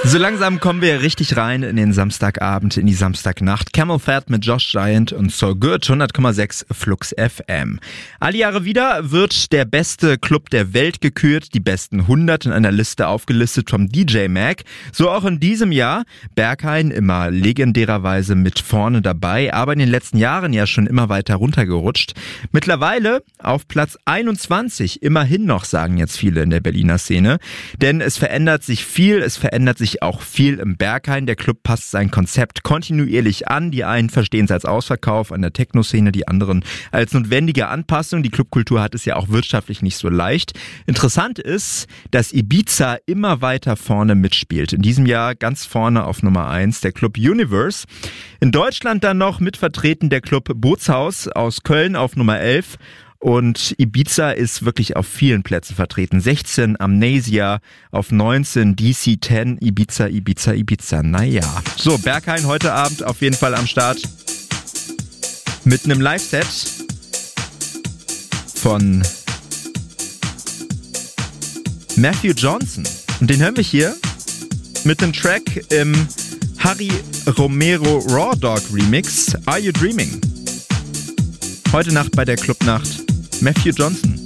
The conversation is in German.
So langsam kommen wir richtig rein in den Samstagabend, in die Samstagnacht. Camel Fat mit Josh Giant und So Good, 100,6 Flux FM. Alle Jahre wieder wird der beste Club der Welt gekürt, die besten 100 in einer Liste aufgelistet vom DJ Mag. So auch in diesem Jahr. Berghain immer legendärerweise mit vorne dabei, aber in den letzten Jahren ja schon immer weiter runtergerutscht. Mittlerweile auf Platz 21, immerhin noch, sagen jetzt viele in der Berliner Szene. Denn es verändert sich viel, es verändert sich auch viel im Berghain. Der Club passt sein Konzept kontinuierlich an. Die einen verstehen es als Ausverkauf an der Techno-Szene, die anderen als notwendige Anpassung. Die Clubkultur hat es ja auch wirtschaftlich nicht so leicht. Interessant ist, dass Ibiza immer weiter vorne mitspielt. In diesem Jahr ganz vorne auf Nummer 1 der Club Universe. In Deutschland dann noch mit vertreten der Club Bootshaus aus Köln auf Nummer 11. Und Ibiza ist wirklich auf vielen Plätzen vertreten. 16 Amnesia, auf 19 DC10, Ibiza. Naja. So, Berghain heute Abend auf jeden Fall am Start. Mit einem Live-Set von Matthew Johnson. Und den hören wir hier mit einem Track im Harry Romero Raw Dog Remix. Are You Dreaming? Heute Nacht bei der Clubnacht. Matthew Johnson.